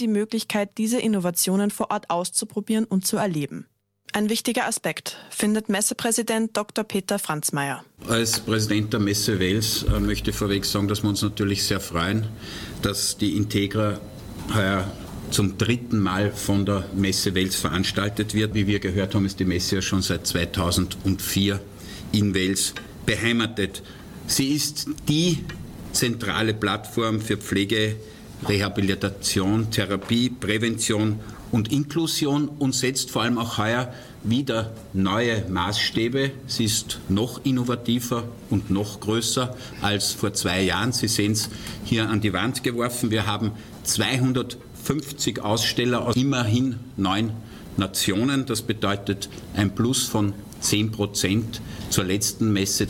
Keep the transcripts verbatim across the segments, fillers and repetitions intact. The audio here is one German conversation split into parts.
die Möglichkeit, diese Innovationen vor Ort auszuprobieren und zu erleben. Ein wichtiger Aspekt, findet Messepräsident Doktor Peter Franzmeier. Als Präsident der Messe Wels äh, möchte ich vorweg sagen, dass wir uns natürlich sehr freuen, dass die Integra heuer zum dritten Mal von der Messe Wels veranstaltet wird. Wie wir gehört haben, ist die Messe ja schon seit zweitausendvier in Wels beheimatet. Sie ist die zentrale Plattform für Pflege, Rehabilitation, Therapie, Prävention und Inklusion und setzt vor allem auch heuer wieder neue Maßstäbe. Sie ist noch innovativer und noch größer als vor zwei Jahren. Sie sehen es hier an die Wand geworfen. Wir haben zweihundertfünfzig Aussteller aus immerhin neun Nationen. Das bedeutet ein Plus von zehn Prozent zur letzten Messe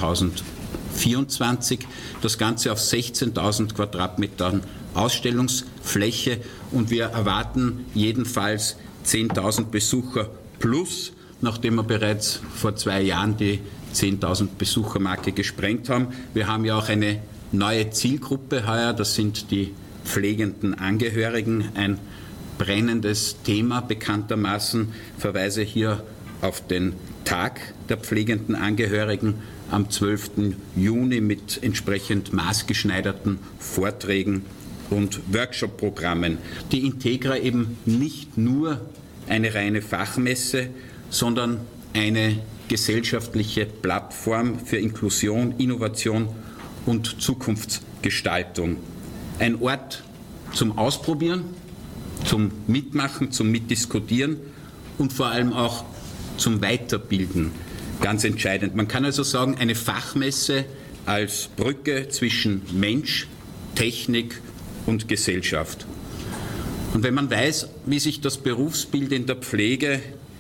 zweitausendvierundzwanzig. Das Ganze auf sechzehntausend Quadratmetern Ausstellungsfläche und wir erwarten jedenfalls zehntausend Besucher plus, nachdem wir bereits vor zwei Jahren die zehntausend Besuchermarke gesprengt haben. Wir haben ja auch eine neue Zielgruppe heuer, das sind die pflegenden Angehörigen, ein brennendes Thema bekanntermaßen. Ich verweise hier auf den Tag der pflegenden Angehörigen am zwölften Juni mit entsprechend maßgeschneiderten Vorträgen und Workshop-Programmen. Die Integra eben nicht nur eine reine Fachmesse, sondern eine gesellschaftliche Plattform für Inklusion, Innovation und Zukunftsgestaltung. Ein Ort zum Ausprobieren, zum Mitmachen, zum Mitdiskutieren und vor allem auch zum Weiterbilden. Ganz entscheidend. Man kann also sagen, eine Fachmesse als Brücke zwischen Mensch, Technik und Gesellschaft. Und wenn man weiß, wie sich das Berufsbild in der Pflege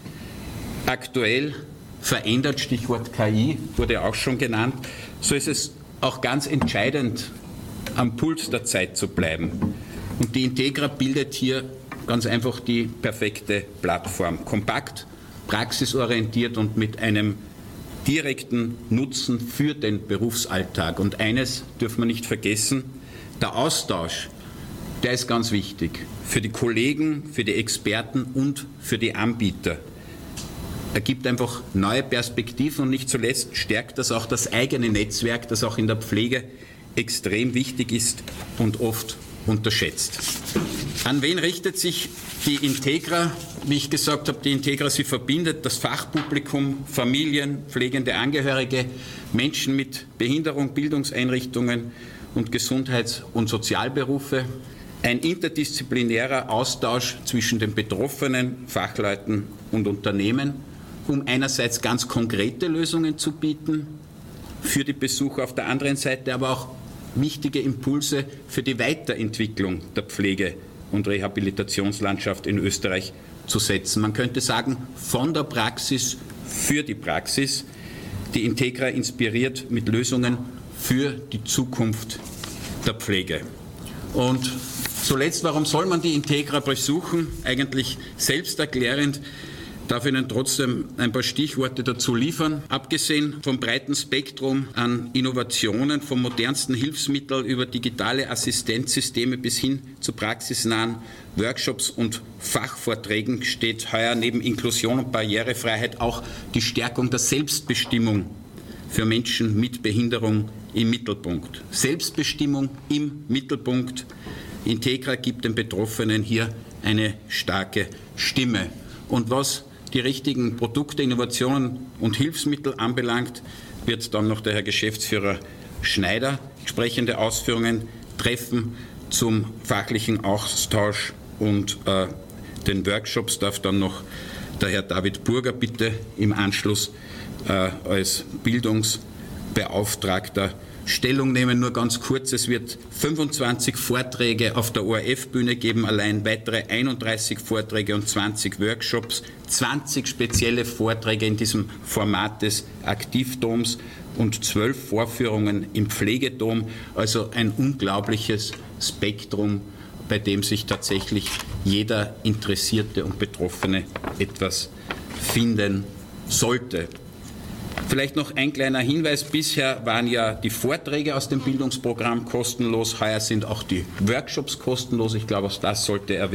aktuell verändert, Stichwort K I wurde auch schon genannt, so ist es auch ganz entscheidend, am Puls der Zeit zu bleiben. Und die Integra bildet hier ganz einfach die perfekte Plattform. Kompakt, praxisorientiert und mit einem direkten Nutzen für den Berufsalltag. Und eines dürfen wir nicht vergessen, der Austausch, der ist ganz wichtig für die Kollegen, für die Experten und für die Anbieter. Er gibt einfach neue Perspektiven und nicht zuletzt stärkt das auch das eigene Netzwerk, das auch in der Pflege extrem wichtig ist und oft unterschätzt. An wen richtet sich die Integra? Wie ich gesagt habe, die Integra, sie verbindet das Fachpublikum, Familien, pflegende Angehörige, Menschen mit Behinderung, Bildungseinrichtungen und Gesundheits- und Sozialberufe. Ein interdisziplinärer Austausch zwischen den Betroffenen, Fachleuten und Unternehmen, um einerseits ganz konkrete Lösungen zu bieten für die Besucher, auf der anderen Seite aber auch wichtige Impulse für die Weiterentwicklung der Pflege- und Rehabilitationslandschaft in Österreich zu setzen. Man könnte sagen, von der Praxis für die Praxis. Die Integra inspiriert mit Lösungen für die Zukunft der Pflege. Und zuletzt, warum soll man die Integra besuchen? Eigentlich selbsterklärend. Darf Ihnen trotzdem ein paar Stichworte dazu liefern. Abgesehen vom breiten Spektrum an Innovationen, vom modernsten Hilfsmittel über digitale Assistenzsysteme bis hin zu praxisnahen Workshops und Fachvorträgen steht heuer neben Inklusion und Barrierefreiheit auch die Stärkung der Selbstbestimmung für Menschen mit Behinderung im Mittelpunkt. Selbstbestimmung im Mittelpunkt. Integra gibt den Betroffenen hier eine starke Stimme. Und was die richtigen Produkte, Innovationen und Hilfsmittel anbelangt, wird dann noch der Herr Geschäftsführer Schneider entsprechende Ausführungen treffen. Zum fachlichen Austausch und äh, den Workshops darf dann noch der Herr David Burger bitte im Anschluss äh, als Bildungsbeauftragter Stellung nehmen. Nur ganz kurz, es wird fünfundzwanzig Vorträge auf der O R F-Bühne geben, allein weitere einunddreißig Vorträge und zwanzig Workshops, zwanzig spezielle Vorträge in diesem Format des Aktivdoms und zwölf Vorführungen im Pflegedom, also ein unglaubliches Spektrum, bei dem sich tatsächlich jeder Interessierte und Betroffene etwas finden sollte. Vielleicht noch ein kleiner Hinweis. Bisher waren ja die Vorträge aus dem Bildungsprogramm kostenlos. Heuer sind auch die Workshops kostenlos. Ich glaube, auch das sollte erwähnt werden.